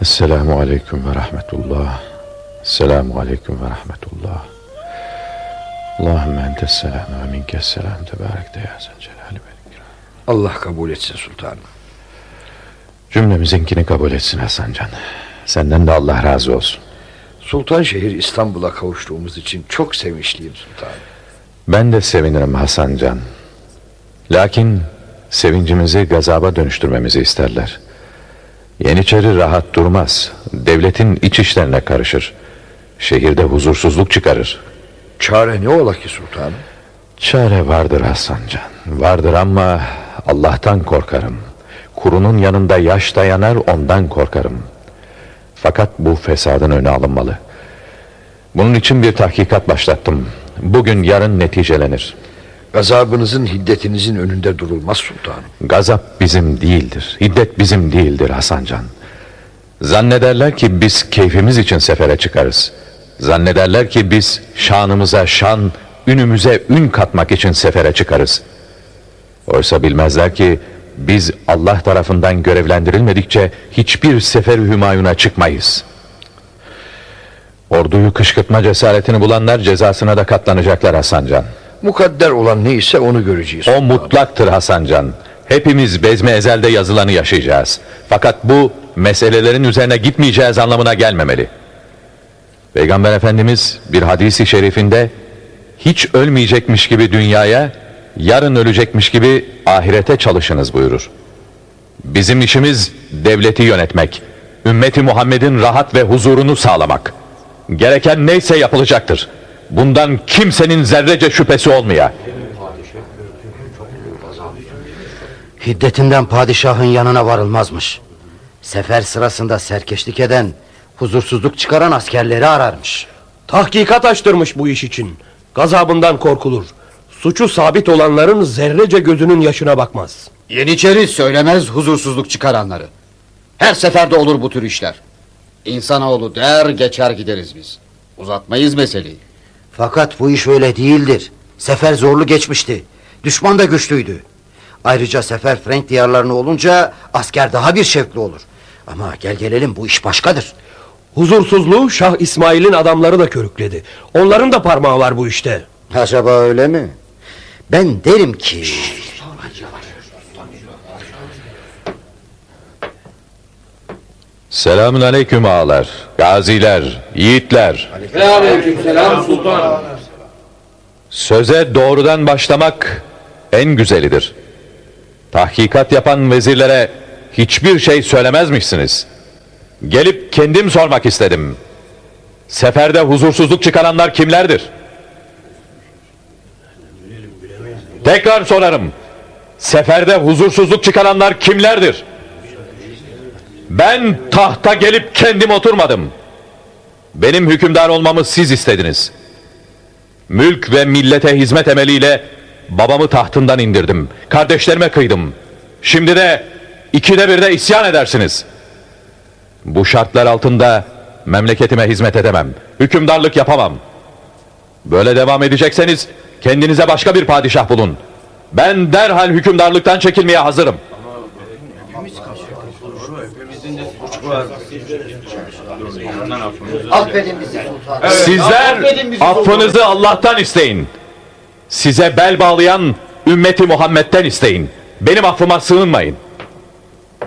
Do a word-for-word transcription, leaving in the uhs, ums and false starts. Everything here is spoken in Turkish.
Esselamu aleyküm ve rahmetullah. Esselamu aleyküm ve rahmetullah. Allahümme entesselam ve minkesselam tebarekte ya zelcelali vel ikram. Allah kabul etsin sultanım. Cümlemizinkini kabul etsin Hasancan. Senden de Allah razı olsun. Sultanşehir İstanbul'a kavuştuğumuz için çok sevinçliyim sultanım. Ben de sevinirim Hasancan. Lakin sevincimizi gazaba dönüştürmemizi isterler. Yeniçeri rahat durmaz. Devletin iç işlerine karışır. Şehirde huzursuzluk çıkarır. Çare ne ola ki sultanım? Çare vardır Hasancan. Vardır ama Allah'tan korkarım. Kurunun yanında yaş dayanar, ondan korkarım. Fakat bu fesadın önü alınmalı. Bunun için bir tahkikat başlattım. Bugün yarın neticelenir. Gazabınızın, hiddetinizin önünde durulmaz sultanım. Gazap bizim değildir. Hiddet bizim değildir Hasancan. Zannederler ki biz keyfimiz için sefere çıkarız. Zannederler ki biz şanımıza şan, ünümüze ün katmak için sefere çıkarız. Oysa bilmezler ki biz Allah tarafından görevlendirilmedikçe hiçbir sefer-i hümayuna çıkmayız. Orduyu kışkırtma cesaretini bulanlar cezasına da katlanacaklar Hasancan. Mukadder olan neyse onu göreceğiz. O mutlaktır Hasancan. Hepimiz bezme ezelde yazılanı yaşayacağız. Fakat bu meselelerin üzerine gitmeyeceğiz anlamına gelmemeli. Peygamber Efendimiz bir hadisi şerifinde hiç ölmeyecekmiş gibi dünyaya, yarın ölecekmiş gibi ahirete çalışınız buyurur. Bizim işimiz devleti yönetmek, ümmeti Muhammed'in rahat ve huzurunu sağlamak. Gereken neyse yapılacaktır. Bundan kimsenin zerrece şüphesi olmaya. Hiddetinden padişahın yanına varılmazmış. Sefer sırasında serkeşlik eden, huzursuzluk çıkaran askerleri ararmış. Tahkikat açtırmış bu iş için. Gazabından korkulur. Suçu sabit olanların zerrece gözünün yaşına bakmaz. Yeniçeri söylemez huzursuzluk çıkaranları. Her seferde olur bu tür işler. İnsanoğlu der geçer gideriz biz. Uzatmayız meseleyi. Fakat bu iş öyle değildir. Sefer zorlu geçmişti. Düşman da güçlüydü. Ayrıca sefer Frank diyarlarına olunca asker daha bir şevkli olur. Ama gel gelelim bu iş başkadır. Huzursuzluğu Şah İsmail'in adamları da körükledi. Onların da parmağı var bu işte. Acaba öyle mi? Ben derim ki... Selamün aleyküm ağalar, gaziler, yiğitler. Aleykümselam sultan. Söze doğrudan başlamak en güzelidir. Tahkikat yapan vezirlere hiçbir şey söylemezmişsiniz. Gelip kendim sormak istedim. Seferde huzursuzluk çıkaranlar kimlerdir? Tekrar sorarım. Seferde huzursuzluk çıkaranlar kimlerdir? Ben tahta gelip kendim oturmadım. Benim hükümdar olmamı siz istediniz. Mülk ve millete hizmet emeliyle babamı tahtından indirdim. Kardeşlerime kıydım. Şimdi de ikide birde isyan edersiniz. Bu şartlar altında memleketime hizmet edemem. Hükümdarlık yapamam. Böyle devam edecekseniz kendinize başka bir padişah bulun. Ben derhal hükümdarlıktan çekilmeye hazırım. Affedin bizi sultanım. Sizler affınızı Allah'tan isteyin. Size bel bağlayan ümmeti Muhammed'den isteyin. Benim affıma sığınmayın.